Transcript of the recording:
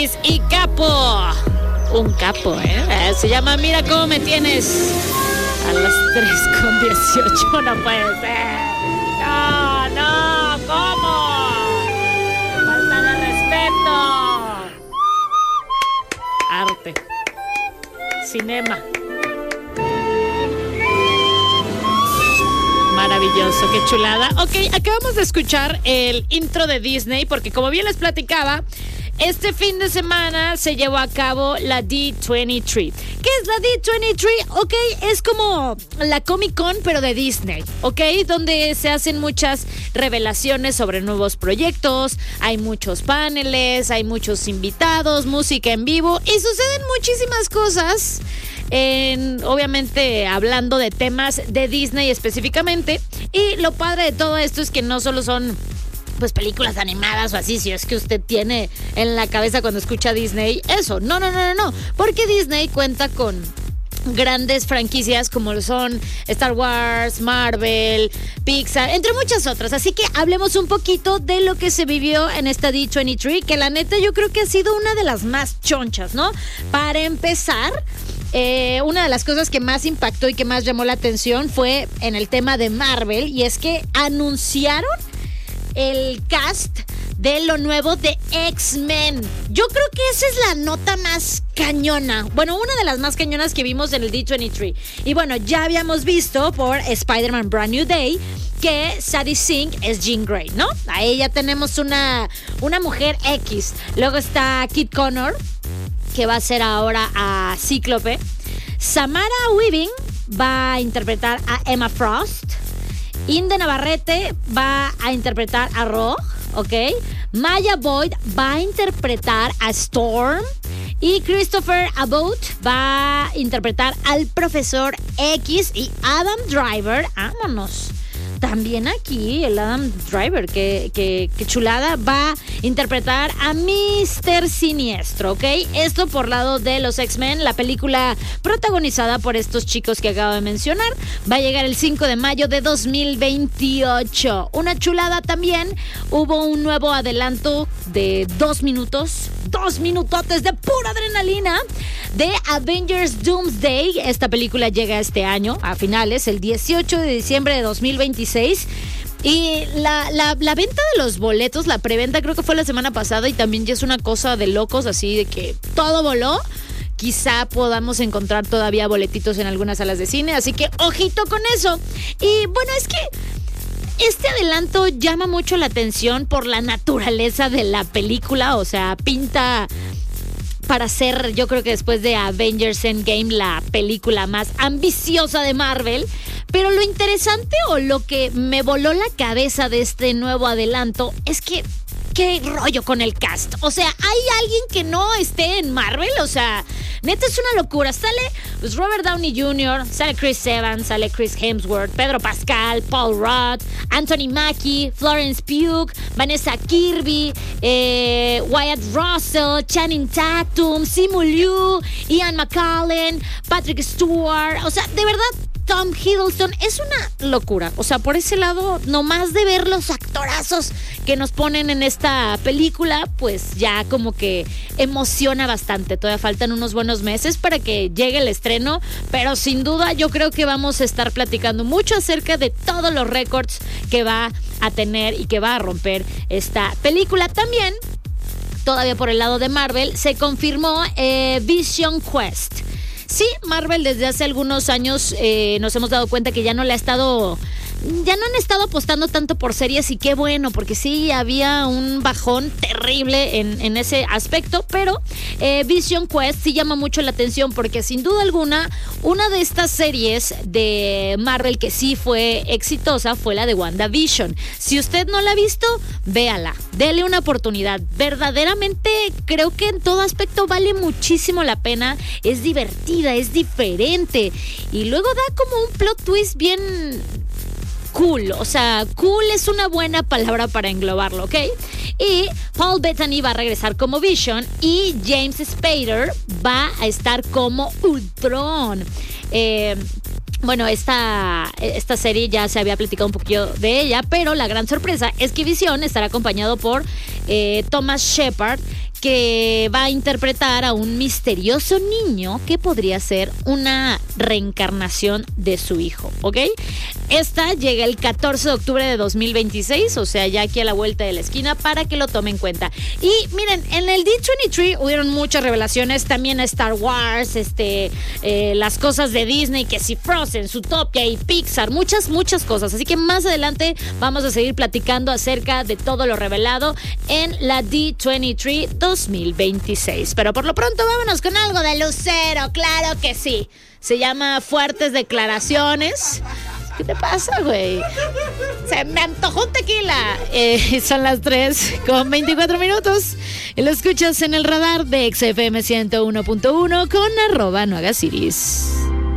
Elvis y Capo. Un capo, ¿eh? Se llama Mira Cómo Me Tienes. A las 3:18, no puede ser. No, ¿cómo? Falta de respeto. Arte. Cinema. Maravilloso, qué chulada. Ok, acabamos de escuchar el intro de Disney porque como bien les platicaba, este fin de semana se llevó a cabo la D23. ¿Qué es la D23? Ok, es como la Comic Con pero de Disney, ok, donde se hacen muchas revelaciones sobre nuevos proyectos, hay muchos paneles, hay muchos invitados, música en vivo y suceden muchísimas cosas. Obviamente hablando de temas de Disney específicamente, y lo padre de todo esto es que no solo son pues películas animadas o así, si es que usted tiene en la cabeza cuando escucha Disney eso, no, porque Disney cuenta con grandes franquicias como lo son Star Wars, Marvel, Pixar, entre muchas otras. Así que hablemos un poquito de lo que se vivió en esta D23, que la neta yo creo que ha sido una de las más chonchas, ¿no? Para empezar, una de las cosas que más impactó y que más llamó la atención fue en el tema de Marvel, y es que anunciaron el cast de lo nuevo de X-Men. Yo creo que esa es la nota más cañona. Bueno, una de las más cañonas que vimos en el D23. Y bueno, ya habíamos visto por Spider-Man Brand New Day que Sadie Sink es Jean Grey, ¿no? Ahí ya tenemos una mujer X. Luego está Kit Connor, que va a ser ahora a Cíclope. Samara Weaving va a interpretar a Emma Frost. Inde Navarrete va a interpretar a Rogue, ¿ok? Maya Boyd va a interpretar a Storm. Y Christopher Abbott va a interpretar al Profesor X. Y Adam Driver, vámonos. También aquí el Adam Driver, que chulada, va a interpretar a Mr. Siniestro, ¿ok? Esto por lado de los X-Men, la película protagonizada por estos chicos que acabo de mencionar, va a llegar el 5 de mayo de 2028. Una chulada también, hubo un nuevo adelanto de 2 minutotes de pura adrenalina de Avengers Doomsday. Esta película llega este año, a finales, el 18 de diciembre de 2026. Y la venta de los boletos, la preventa creo que fue la semana pasada y también ya es una cosa de locos, así de que todo voló. Quizá podamos encontrar todavía boletitos en algunas salas de cine, así que ojito con eso. Y bueno, es que este adelanto llama mucho la atención por la naturaleza de la película, o sea, pinta para ser, yo creo que después de Avengers Endgame, la película más ambiciosa de Marvel. Pero lo interesante o lo que me voló la cabeza de este nuevo adelanto es que ¿qué rollo con el cast? O sea, ¿hay alguien que no esté en Marvel? O sea, neta es una locura. Sale pues, Robert Downey Jr., sale Chris Evans, sale Chris Hemsworth, Pedro Pascal, Paul Rudd, Anthony Mackie, Florence Pugh, Vanessa Kirby, Wyatt Russell, Channing Tatum, Simu Liu, Ian McKellen, Patrick Stewart. O sea, de verdad, Tom Hiddleston, es una locura. O sea, por ese lado, nomás de ver los actorazos que nos ponen en esta película, pues ya como que emociona bastante. Todavía faltan unos buenos meses para que llegue el estreno, pero sin duda yo creo que vamos a estar platicando mucho acerca de todos los récords que va a tener y que va a romper esta película. También, todavía por el lado de Marvel, se confirmó Vision Quest. Sí, Marvel desde hace algunos años nos hemos dado cuenta que ya no han estado apostando tanto por series, y qué bueno, porque sí había un bajón terrible en ese aspecto, pero Vision Quest sí llama mucho la atención porque sin duda alguna una de estas series de Marvel que sí fue exitosa fue la de WandaVision. Si usted no la ha visto, véala, dele una oportunidad. Verdaderamente creo que en todo aspecto vale muchísimo la pena, es divertida, es diferente y luego da como un plot twist bien cool, o sea, cool es una buena palabra para englobarlo, ¿ok? Y Paul Bettany va a regresar como Vision y James Spader va a estar como Ultron. Bueno, esta serie ya se había platicado un poquito de ella, pero la gran sorpresa es que Vision estará acompañado por Thomas Shepard, que va a interpretar a un misterioso niño que podría ser una reencarnación de su hijo, ¿ok? Esta llega el 14 de octubre de 2026, o sea, ya aquí a la vuelta de la esquina, para que lo tomen en cuenta. Y miren, en el D23 hubieron muchas revelaciones, también Star Wars, las cosas de Disney, que si Frozen, Zootopia y Pixar, muchas cosas. Así que más adelante vamos a seguir platicando acerca de todo lo revelado en la D23 2026. Pero por lo pronto vámonos con algo de Lucero, claro que sí. Se llama Fuertes Declaraciones. ¿Qué te pasa, güey? Se me antojó un tequila. Son las 3:24. Y lo escuchas en el radar de XFM 101.1 con @NoHagasIris.